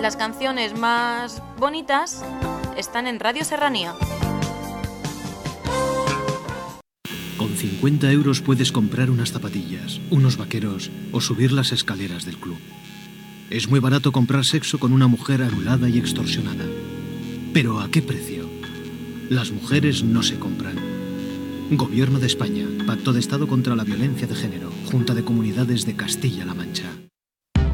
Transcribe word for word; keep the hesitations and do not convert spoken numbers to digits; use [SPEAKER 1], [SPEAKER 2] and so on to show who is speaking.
[SPEAKER 1] Las canciones más bonitas están en Radio Serranía.
[SPEAKER 2] Con cincuenta euros puedes comprar unas zapatillas, unos vaqueros o subir las escaleras del club. Es muy barato comprar sexo con una mujer anulada y extorsionada. ¿Pero a qué precio? Las mujeres no se compran. Gobierno de España, Pacto de Estado contra la Violencia de Género, Junta de Comunidades de Castilla-La Mancha.